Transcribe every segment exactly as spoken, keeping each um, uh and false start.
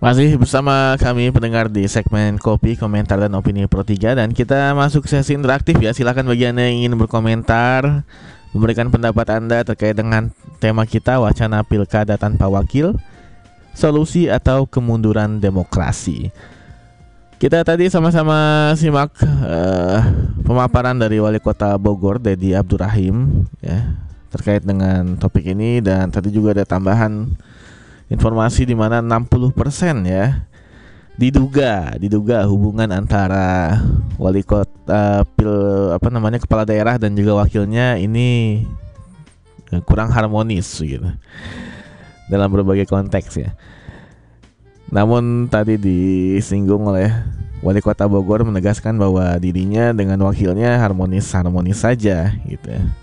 Masih bersama kami pendengar di segmen Kopi, Komentar, dan Opini Pro tiga. Dan kita masuk sesi interaktif ya. Silakan bagi Anda yang ingin berkomentar, memberikan pendapat Anda terkait dengan tema kita, wacana pilkada tanpa wakil, solusi atau kemunduran demokrasi. Kita tadi sama-sama simak uh, pemaparan dari Wali Kota Bogor, Deddy Abdurrahim ya, terkait dengan topik ini. Dan tadi juga ada tambahan informasi di mana enam puluh persen ya diduga diduga hubungan antara wali kota pil apa namanya kepala daerah dan juga wakilnya ini kurang harmonis gitu dalam berbagai konteks ya. Namun tadi disinggung oleh Wali Kota Bogor menegaskan bahwa dirinya dengan wakilnya harmonis-harmonis saja gitu ya.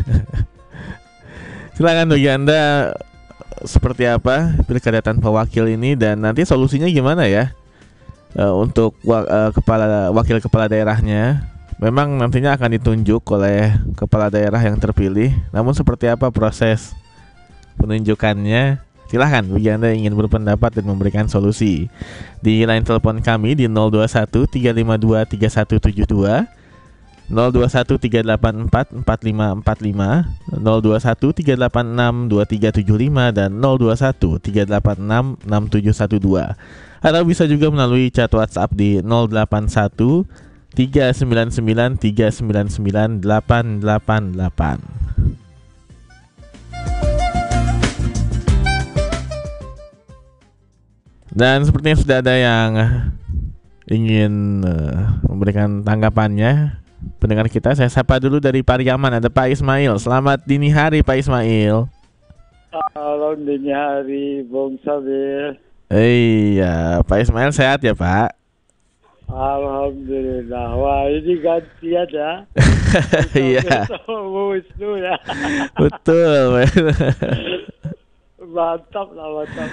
Silakan bagi Anda seperti apa pilkada tanpa wakil ini, dan nanti solusinya gimana ya uh, untuk wa- uh, kepala wakil kepala daerahnya. Memang nantinya akan ditunjuk oleh kepala daerah yang terpilih, namun seperti apa proses penunjukannya? Silahkan bagi Anda yang ingin berpendapat dan memberikan solusi di line telepon kami di nol dua satu tiga lima dua tiga satu tujuh dua, nol dua satu tiga delapan empat empat lima empat lima, nol dua satu tiga delapan enam dua tiga tujuh lima, dan nol dua satu tiga delapan enam enam tujuh satu dua. Atau bisa juga melalui chat WhatsApp di nol delapan satu tiga sembilan sembilan tiga sembilan sembilan delapan delapan delapan. Dan sepertinya sudah ada yang ingin uh, memberikan tanggapannya. Pendengar kita, saya sapa dulu dari Pariaman, ada Pak Ismail. Selamat dini hari Pak Ismail. Selamat dini hari Bung Sabir. Iya, Pak Ismail sehat ya Pak? Alhamdulillah. Wah, ini gantian ya. Iya. Wisnu ya. Betul. Mantap lah, mantap.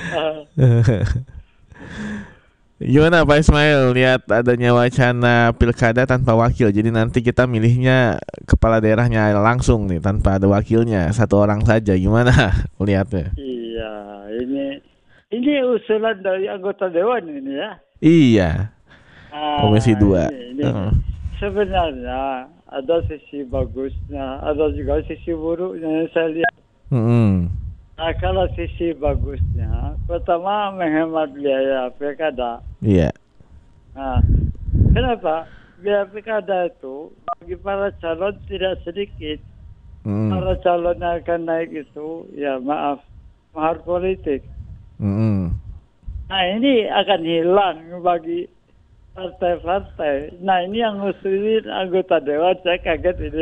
Gimana Pak Ismail lihat adanya wacana pilkada tanpa wakil? Jadi nanti kita milihnya kepala daerahnya langsung nih tanpa ada wakilnya, satu orang saja. Gimana lihatnya? Iya, ini ini usulan dari anggota dewan ini ya. Iya. Ah, Komisi dua. Ini, ini. Uh. Sebenarnya ada sisi bagusnya, ada juga sisi buruknya yang saya lihat. Hmm. Nah, kalau sisi bagusnya, pertama menghemat biaya pilkada. Iya. Nah, kenapa? Biaya pilkada itu bagi para calon tidak sedikit. Mm. Para calon yang akan naik itu, ya maaf, mahar politik. Mm. Nah, ini akan hilang bagi partai-partai. Nah, ini yang ngusulin anggota dewan, saya kaget ini.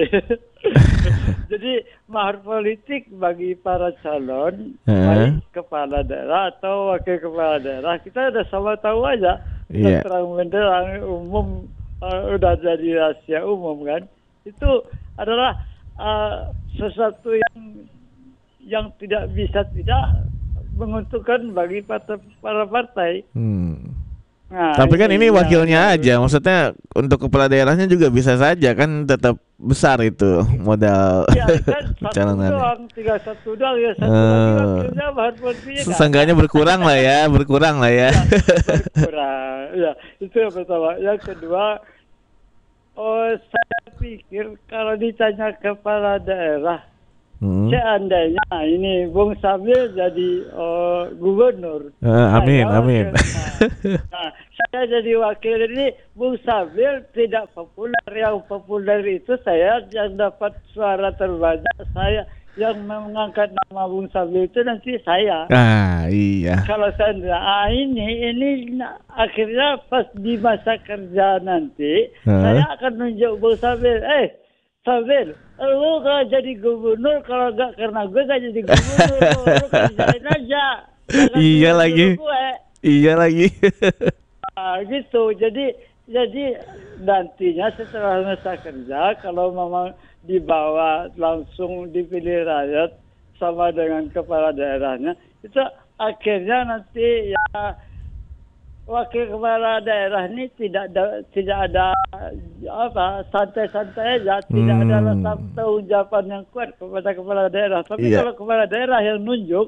Jadi mahar politik bagi para calon, uh. baik kepala daerah atau wakil kepala daerah, kita udah sama tahu aja. Yeah. Terang benderang umum, uh, udah jadi rahasia umum kan. Itu adalah uh, sesuatu yang yang tidak bisa tidak menguntungkan bagi partai, para partai. Hmm. Nah, tapi kan ini wakilnya ya, aja, maksudnya untuk kepala daerahnya juga bisa saja kan, tetap besar itu modal ya, kan calonannya. Doang, tinggal satu doang ya, satu uh, lagi wakilnya bahan politiknya. Seenggaknya berkurang lah ya, berkurang lah ya. ya berkurang, ya itu yang pertama. Yang kedua, oh saya pikir kalau ditanya kepala daerah, hmm. seandainya ini Bung Samil jadi uh, gubernur. Uh, amin, nah, amin. Nah, nah, saya jadi wakil ini, Bung Samil tidak populer. Yang populer itu saya yang dapat suara terbanyak, saya yang mengangkat nama Bung Samil itu nanti saya. Ah, iya. Kalau saya, ah ini, ini akhirnya pas di masa kerja nanti, uh. saya akan nunjuk Bung Samil. Eh, Sambil, lu kalau jadi gubernur, kalau enggak karena gue gak jadi gubernur, lu kerjain aja. Iya lagi, gue. iya lagi. Nah, gitu, jadi jadi nantinya setelah masa kerja, kalau memang dibawa langsung dipilih rakyat sama dengan kepala daerahnya, itu akhirnya nanti ya wakil kepala daerah ini tidak ada, tidak ada apa santai-santai aja, tidak hmm. ada rasa tanggung jawaban yang kuat kepada kepala daerah. Tapi yeah. kalau kepala daerah yang nunjuk,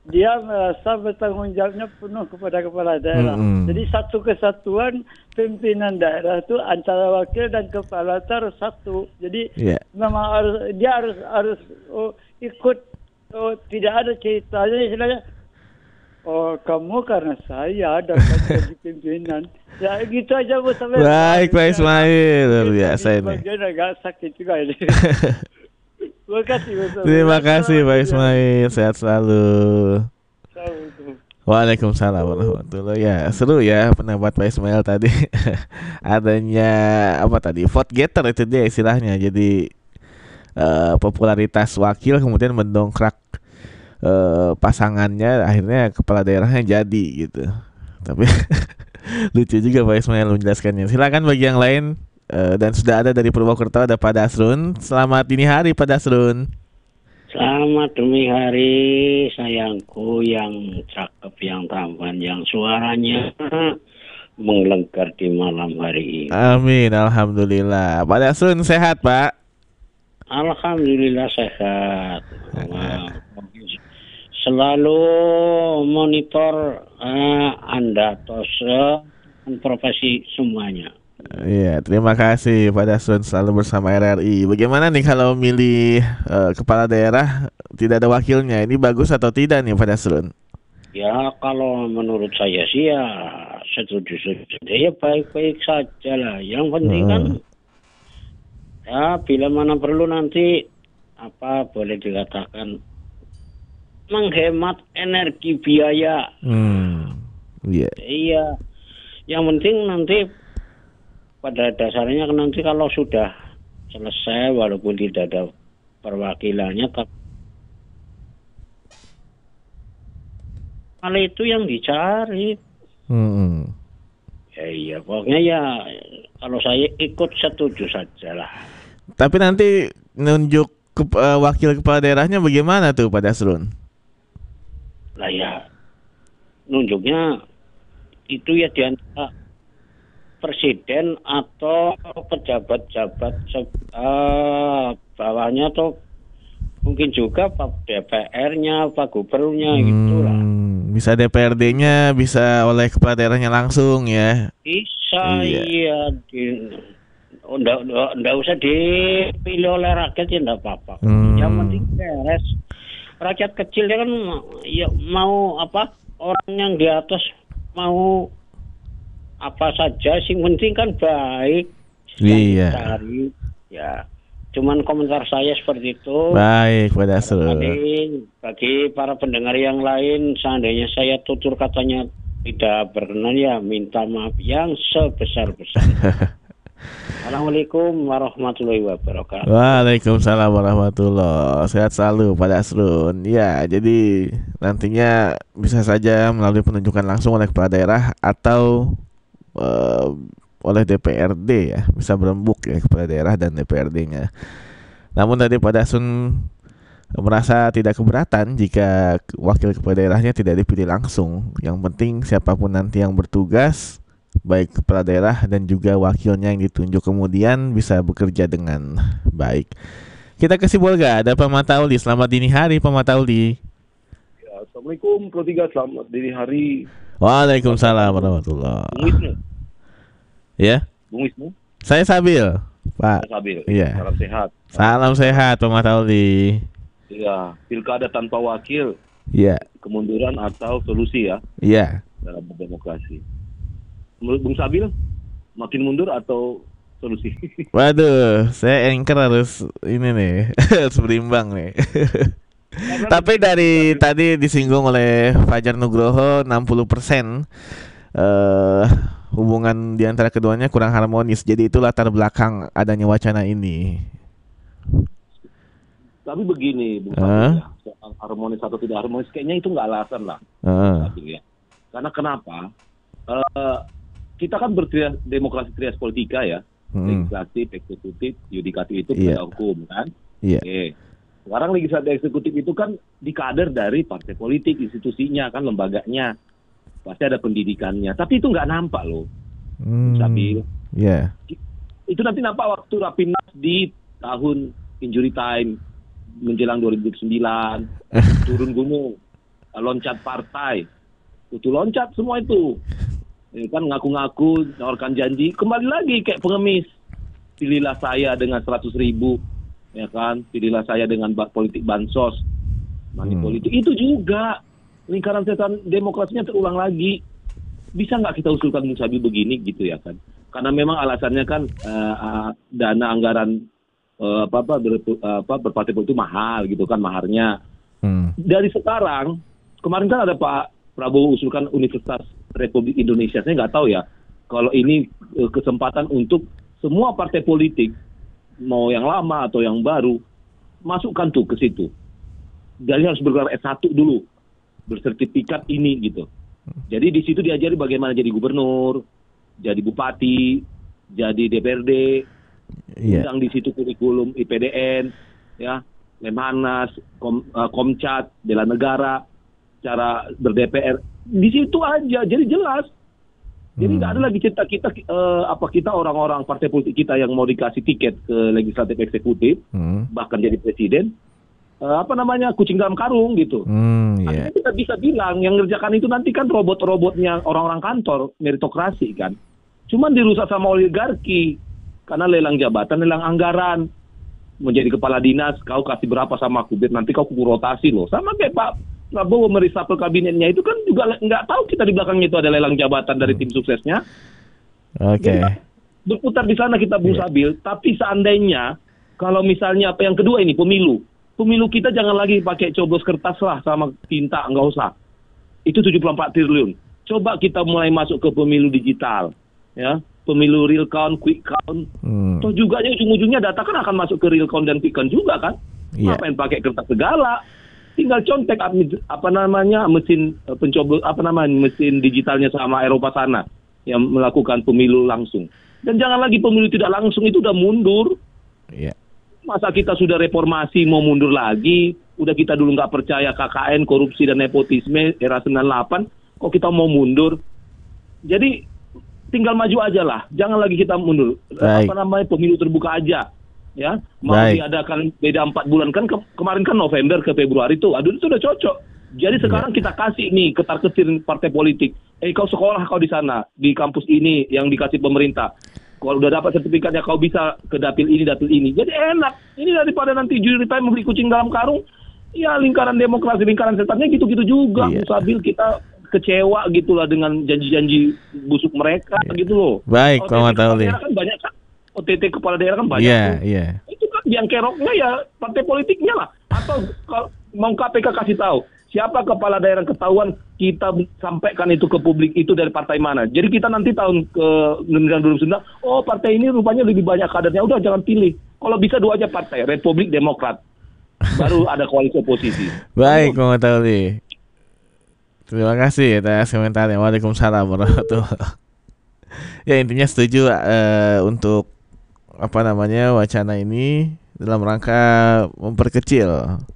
dia merasa bertanggung jawabnya penuh kepada kepala daerah. Mm-hmm. Jadi satu kesatuan pimpinan daerah itu antara wakil dan kepala itu harus satu. Jadi yeah. memang harus dia harus harus oh, ikut. Oh, tidak ada ceritanya istilahnya. Oh, kamu karena saya dapat jadi pimpinan. Ya gitu aja Bu sampai. Baik Pak Ismail, luar biasa ini. Bagian agak sakit juga ini. Terima kasih, Terima kasih Pak Ismail, sehat selalu. Waalaikumsalam warahmatullahi. Ya seru ya pendapat Pak Ismail tadi. Adanya apa tadi vote getter itu dia istilahnya. Jadi uh, popularitas wakil kemudian mendongkrak uh, pasangannya, akhirnya kepala daerahnya jadi gitu. Tapi lucu juga Pak Ismail menjelaskannya. Silakan bagi yang lain. Uh, dan sudah ada dari Purwokerto ada Pak Dasrun. Selamat dini hari Pak Dasrun. Selamat dini hari sayangku yang cakep, yang tampan, yang suaranya menggelegar di malam hari ini. Amin, alhamdulillah. Pak Dasrun sehat Pak? Alhamdulillah sehat. Selalu monitor uh, Anda tos uh, profesi semuanya. Iya, terima kasih Pak Dasrun selalu bersama R R I. Bagaimana nih kalau milih uh, kepala daerah tidak ada wakilnya? Ini bagus atau tidak nih Pak Dasrun? Ya kalau menurut saya sih ya setuju-setuju. Ya baik-baik saja lah. Yang penting hmm. kan ya bila mana perlu nanti apa boleh dikatakan menghemat energi biaya. Hmm. Iya. Yeah. Iya. Yang penting nanti pada dasarnya nanti kalau sudah selesai walaupun tidak ada perwakilannya, hal itu yang dicari. Hmm. Ya iya, pokoknya ya kalau saya ikut setuju saja lah. Tapi nanti nunjuk ke, uh, wakil kepala daerahnya bagaimana tuh Pak Dasrun? Lah ya, nunjuknya itu ya diantara presiden atau pejabat-jabat uh, bawahnya atau mungkin juga Pak D P R-nya, Pak Gubernurnya hmm, gitulah. Bisa D P R D-nya, bisa oleh kepala daerahnya langsung ya. Bisa iya, iya di, oh, enggak, enggak, enggak usah dipilih oleh rakyat ya enggak apa-apa. Hmm. Yang penting beres. Rakyat kecil ya kan ya mau apa orang yang di atas mau apa saja sih, penting kan baik. Iya. Cari, ya. Cuman komentar saya seperti itu. Baik, Pak Dasrun. Bagi para pendengar yang lain, seandainya saya tutur katanya tidak berkenan ya minta maaf yang sebesar-besarnya. Assalamualaikum warahmatullahi wabarakatuh. Waalaikumsalam warahmatullahi wabarakatuh. Sehat selalu Pak Dasrun. Ya, jadi nantinya bisa saja melalui penunjukan langsung oleh kepala daerah atau Uh, oleh D P R D ya, bisa berembuk ya kepala daerah dan D P R D-nya. Namun tadi Pak Dasrun merasa tidak keberatan jika wakil kepala daerahnya tidak dipilih langsung. Yang penting siapapun nanti yang bertugas, baik kepala daerah dan juga wakilnya yang ditunjuk kemudian bisa bekerja dengan baik. Kita ke Sibolga, ada Pak Matauli. Selamat dini hari Pak Matauli. Ya, Assalamualaikum Pro tiga, selamat dini hari. Waalaikumsalam warahmatullahi wabarakatuh. Ya, Bung Wisnu. Saya Sabil, Pak. Sabil. Iya. Salam sehat. Salam sehat, Pak Matauli. Iya, pilkada tanpa wakil. Iya. Kemunduran atau solusi ya. Iya. Dalam berdemokrasi. Menurut Bung Sabil, makin mundur atau solusi? Waduh, saya anchor harus ini nih, harus berimbang nih. Tapi dari tadi disinggung oleh Fajar Nugroho enam puluh persen eh hubungan di antara keduanya kurang harmonis. Jadi itu latar belakang adanya wacana ini. Tapi begini, Bung uh? ya, soal harmonis atau tidak harmonis, kayaknya itu nggak alasan lah. Uh. Ya. Karena kenapa? Uh, kita kan berdemokrasi trias politika ya, hmm. legislatif, eksekutif, yudikatif itu yeah. penegak hukum kan. Yeah. Oke. Sekarang legislatif eksekutif itu kan dikader dari partai politik, institusinya kan, lembaganya. Pasti ada pendidikannya, tapi itu nggak nampak loh, hmm, Sabil. Yeah. Itu nanti nampak waktu Rapimnas di tahun injury time menjelang dua ribu sembilan turun gunung, loncat partai, itu loncat semua itu. Ya kan ngaku-ngaku, nawarkan janji, kembali lagi kayak pengemis. Pilihlah saya dengan seratus ribu, ya kan? Pilihlah saya dengan politik bansos, money hmm. politik. Itu juga lingkaran setan demokrasinya terulang lagi. Bisa nggak kita usulkan Bung Sabil begini gitu ya kan? Karena memang alasannya kan uh, uh, dana anggaran uh, apa apa, ber, uh, apa berpartai politik itu mahal gitu kan maharnya. Hmm. Dari sekarang, kemarin kan ada Pak Prabowo usulkan Universitas Republik Indonesia. Saya nggak tahu ya kalau ini uh, kesempatan untuk semua partai politik, mau yang lama atau yang baru, masukkan tuh ke situ. Jadi harus bergelar S satu dulu, bersertifikat ini gitu. Jadi di situ diajari bagaimana jadi gubernur, jadi bupati, jadi D P R D, yeah. Undang di situ kurikulum I P D N, ya, Lemhanas, Kom, uh, Komcat, bela negara, cara ber-D P R. Di situ aja, jadi jelas. Jadi nggak hmm. ada lagi cerita kita uh, apa kita orang-orang partai politik kita yang mau dikasih tiket ke legislatif eksekutif, hmm. bahkan jadi presiden, uh, apa namanya kucing dalam karung gitu. Hmm, yeah. Akhirnya kita bisa bilang yang ngerjakan itu nanti kan robot-robotnya orang-orang kantor meritokrasi kan. Cuman dirusak sama oligarki karena lelang jabatan, lelang anggaran. Menjadi kepala dinas, kau kasih berapa sama aku, biar nanti kau kubu rotasi loh. Sama kayak Pak Prabowo merisapel kabinetnya itu kan juga nggak tahu kita di belakangnya itu ada lelang jabatan dari tim suksesnya. Oke. Okay. Berputar di sana kita Bung yeah. Sabil. Tapi seandainya kalau misalnya apa yang kedua ini pemilu, pemilu kita jangan lagi pakai coblos kertas lah sama tinta, nggak usah. Itu tujuh puluh empat triliun. Coba kita mulai masuk ke pemilu digital, ya, pemilu real count, quick count. Hmm. Toh juga ujung-ujungnya data kan akan masuk ke real count dan quick count juga kan. Yeah. Ngapain pakai kertas segala? Tinggal contek apa namanya mesin pencoblos apa namanya mesin digitalnya sama Eropa sana yang melakukan pemilu langsung. Dan jangan lagi pemilu tidak langsung itu udah mundur. Yeah. Masa kita sudah reformasi mau mundur lagi? Udah kita dulu nggak percaya K K N, korupsi dan nepotisme era sembilan puluh delapan, kok kita mau mundur? Jadi tinggal maju aja lah, jangan lagi kita mundur. Baik. Apa namanya pemilu terbuka aja. Ya, mau Baik. diadakan beda empat bulan kan ke- kemarin kan November ke Februari itu, aduh itu udah cocok. Jadi sekarang yeah. kita kasih nih ketar-ketir partai politik. Eh kau sekolah kau di sana di kampus ini yang dikasih pemerintah. Kalau udah dapat sertifikatnya kau bisa ke dapil ini dapil ini. Jadi enak. Ini daripada nanti juri time membeli kucing dalam karung. Ya lingkaran demokrasi lingkaran setannya gitu-gitu juga. Yeah. Sabil kita kecewa gitulah dengan janji-janji busuk mereka yeah. gitu loh. Baik, Pak Matali. Kan banyak kan. O T T kepala daerah kan banyak yeah, tuh. Yeah. Itu kan yang keroknya ya partai politiknya lah. Atau kalau mau K P K kasih tahu siapa kepala daerah ketahuan kita sampaikan itu ke publik itu dari partai mana. Jadi kita nanti tahun ke dua ribu sembilan oh partai ini rupanya lebih banyak kadernya. Udah jangan pilih. Kalau bisa dua aja partai Republik Demokrat. Baru ada koalisi oposisi. Baik, Bang Matali. Terima kasih atas komentarnya. Waalaikumsalam warahmatullahi wabarakatuh. Ya intinya setuju uh, untuk apa namanya wacana ini dalam rangka memperkecil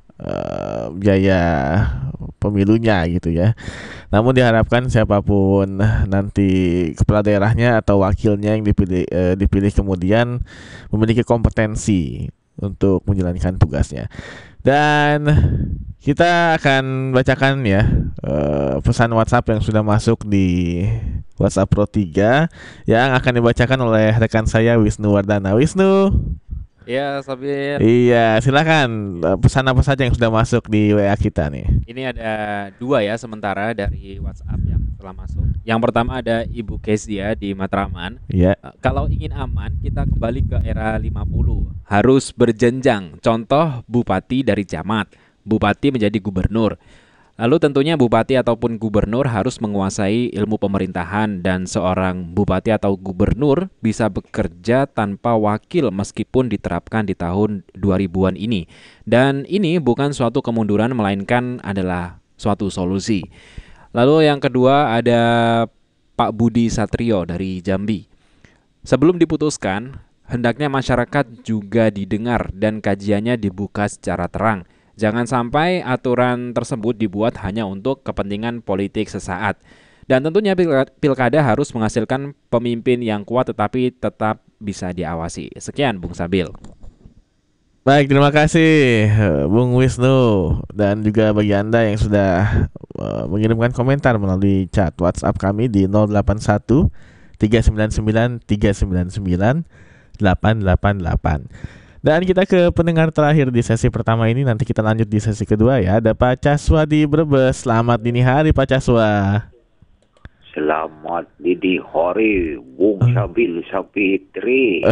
uh, biaya pemilunya gitu ya. Namun diharapkan siapapun nanti kepala daerahnya atau wakilnya yang dipilih uh, dipilih kemudian memiliki kompetensi untuk menjalankan tugasnya. Dan kita akan bacakan ya uh, pesan WhatsApp yang sudah masuk di WhatsApp Pro tiga yang akan dibacakan oleh rekan saya Wisnu Wardana. Wisnu. Iya, Sabir. Iya, silakan pesan apa saja yang sudah masuk di W A kita nih. Ini ada dua ya sementara dari WhatsApp yang telah masuk. Yang pertama ada Ibu Kezia di Matraman. Iya. Kalau ingin aman, kita kembali ke era lima puluh. Harus berjenjang. Contoh bupati dari camat, bupati menjadi gubernur. Lalu tentunya bupati ataupun gubernur harus menguasai ilmu pemerintahan dan seorang bupati atau gubernur bisa bekerja tanpa wakil meskipun diterapkan di tahun dua ribuan ini. Dan ini bukan suatu kemunduran melainkan adalah suatu solusi. Lalu yang kedua ada Pak Budi Satrio dari Jambi. Sebelum diputuskan, hendaknya masyarakat juga didengar dan kajiannya dibuka secara terang. Jangan sampai aturan tersebut dibuat hanya untuk kepentingan politik sesaat. Dan tentunya pilkada harus menghasilkan pemimpin yang kuat tetapi tetap bisa diawasi. Sekian Bung Sabil. Baik, terima kasih eh, Bung Wisnu dan juga bagi Anda yang sudah eh, mengirimkan komentar melalui chat WhatsApp kami di nol delapan satu tiga sembilan sembilan tiga sembilan sembilan delapan delapan delapan. Dan kita ke pendengar terakhir di sesi pertama ini, nanti kita lanjut di sesi kedua ya. Ada Pak Caswa di Brebes. Selamat dini hari Pak Caswa. Selamat dini hari Bung Sabil Sapitri.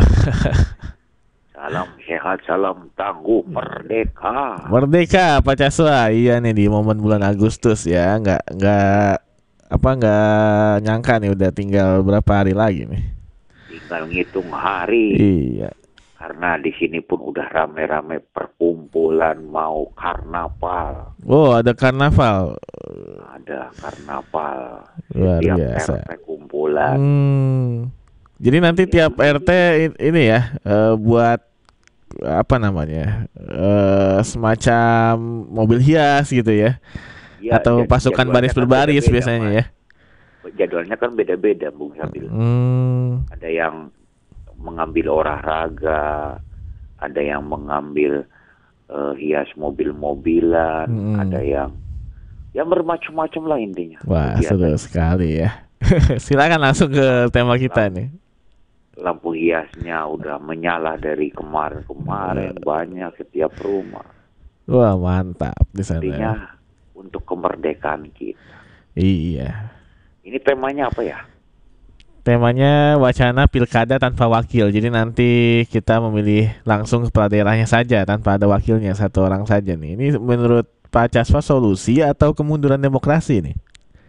Salam sehat, salam tangguh, merdeka. Merdeka Pak Caswa. Iya nih di momen bulan Agustus ya, nggak nggak apa nggak nyangka nih udah tinggal berapa hari lagi nih. Tinggal ngitung hari. Iya. Karena di sini pun udah rame-rame perkumpulan mau karnaval. Oh, ada karnaval. Ada karnaval. Luar Setiap biasa. R T kumpulan. Hmm. Jadi nanti tiap R T i- ini ya eh, buat apa namanya eh, semacam mobil hias gitu ya, Ya, atau jad- pasukan jadwalnya baris kan berbaris beda-beda, biasanya Mas. ya. Jadwalnya kan beda-beda Bung Sabil. Hmm. Ada yang mengambil olahraga, ada yang mengambil eh, hias mobil-mobilan, Hmm. ada yang ya bermacam-macam lah intinya. Wah, Kegiatan. seru sekali ya. Silakan langsung ke tema kita nih. Lampu hiasnya udah menyala dari kemarin-kemarin banyak setiap rumah. Wah, mantap di sana. Intinya untuk kemerdekaan kita. Iya. Ini temanya apa ya? Temanya wacana pilkada tanpa wakil. Jadi nanti kita memilih langsung kepala daerahnya saja tanpa ada wakilnya, satu orang saja nih. Ini menurut Pak Caswa solusi atau kemunduran demokrasi nih?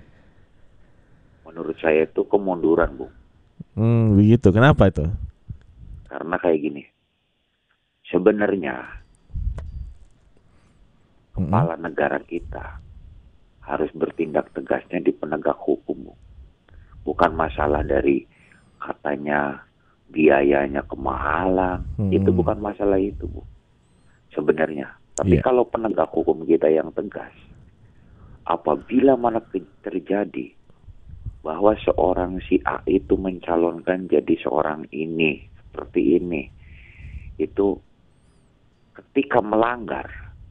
Menurut saya itu kemunduran, Bu. Hmm, begitu. Kenapa itu? Karena kayak gini. Sebenarnya Mm-mm. kepala negara kita harus bertindak tegasnya di penegak hukum, Bu. Bukan masalah dari katanya biayanya kemahalan. Hmm. Itu bukan masalah itu, Bu. Sebenarnya. Tapi Iya. kalau penegak hukum kita yang tegas, apabila mana ke- terjadi bahwa seorang si A itu mencalonkan jadi seorang ini, seperti ini, itu ketika melanggar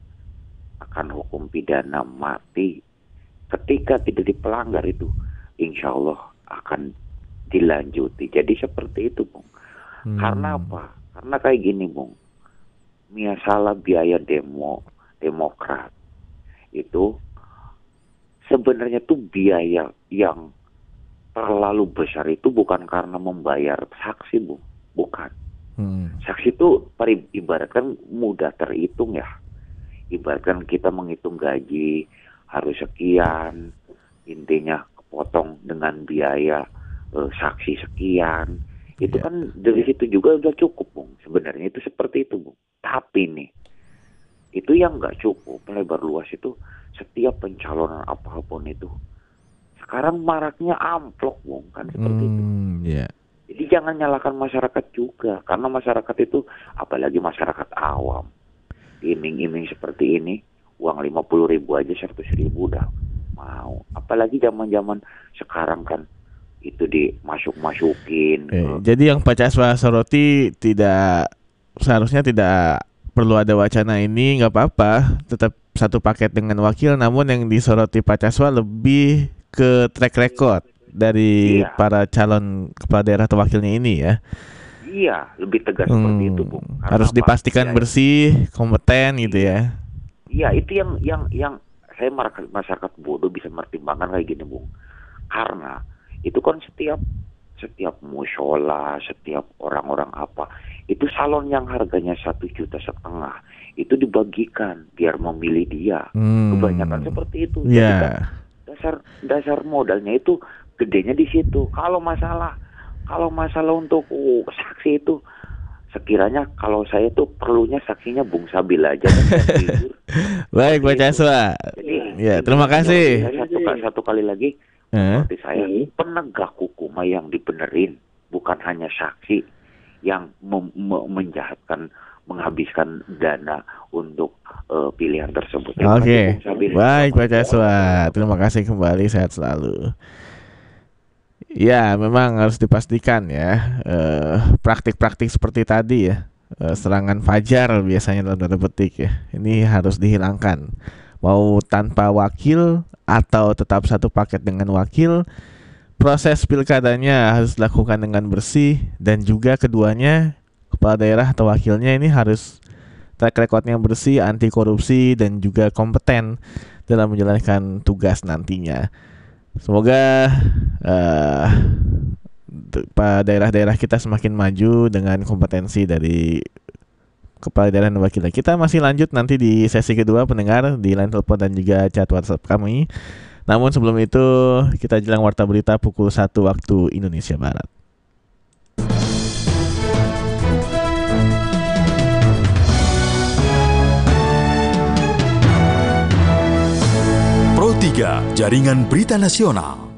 akan hukum pidana mati. Ketika tidak dipelanggar itu, insya Allah akan dilanjuti. Jadi seperti itu, Bung. Hmm. Karena apa? Karena kayak gini, Bung. Misalnya biaya demo demokrat itu sebenarnya tuh biaya yang terlalu besar itu bukan karena membayar saksi, Bung. Bukan. Hmm. Saksi itu pari- ibaratkan mudah terhitung ya. Ibaratkan kita menghitung gaji harus sekian, intinya kepotong dengan biaya eh, saksi sekian. Itu Iya. kan dari situ juga udah cukup, Bung. Sebenarnya itu seperti itu, Bung. Tapi nih, itu yang nggak cukup, lebar luas itu setiap pencalonan apapun itu. Sekarang maraknya amplop, Bung, kan seperti itu. Hmm, iya. Jadi jangan nyalakan masyarakat juga, karena masyarakat itu, apalagi masyarakat awam, iming-iming seperti ini, uang lima puluh ribu aja seratus ribu udah mau. Apalagi zaman-zaman sekarang kan, itu dimasuk-masukin. Eh, eh, jadi yang Pak Caswa soroti tidak seharusnya tidak perlu ada wacana ini, nggak apa-apa, tetap satu paket dengan wakil. Namun yang disoroti Pak Caswa lebih ke track record dari Iya. para calon kepala daerah atau wakilnya ini ya. Iya, lebih tegas seperti Hmm, itu, Bung. Karena harus apa? dipastikan Ya, bersih, kompeten gitu ya. Iya, itu yang yang yang saya masyarakat, masyarakat bodoh bisa mempertimbangkan kayak gini, Bung. Karena itu kan setiap setiap musyola, setiap orang-orang apa, itu salon yang harganya satu juta setengah itu dibagikan biar memilih dia. Hmm. Kebanyakan seperti itu. Jadi Ya. kan dasar dasar modalnya itu gedenya di situ. Kalau masalah kalau masalah untuk uh, saksi itu sekiranya kalau saya tuh perlunya saksinya Bung Sabil aja kan yang jujur. Baik Pak Seperti itu. Caswa. Jadi Ya, terima kasih. saya satu kali satu kali lagi Eh? seperti saya penegak hukum yang dibenerin, bukan hanya saksi yang mem- me- menjahatkan menghabiskan dana untuk eh, pilihan tersebut. Terima Oke, kasih, Bung Sabil. baik Pak Caswa. Terima kasih kembali, sehat selalu. Ya, memang harus dipastikan ya eh, praktik-praktik seperti tadi ya uh, serangan fajar biasanya dalam tanda petik ya. Ini harus dihilangkan. Mau tanpa wakil atau tetap satu paket dengan wakil, proses pilkadanya harus dilakukan dengan bersih, dan juga keduanya, kepala daerah atau wakilnya ini harus track recordnya bersih, anti korupsi, dan juga kompeten dalam menjalankan tugas nantinya. Semoga uh, daerah-daerah kita semakin maju dengan kompetensi dari kepala daerah dan wakilnya. Kita masih lanjut nanti di sesi kedua pendengar di line telepon dan juga chat WhatsApp kami. Namun sebelum itu kita jelang warta berita pukul satu waktu Indonesia Barat. Pro tiga, Jaringan Berita Nasional.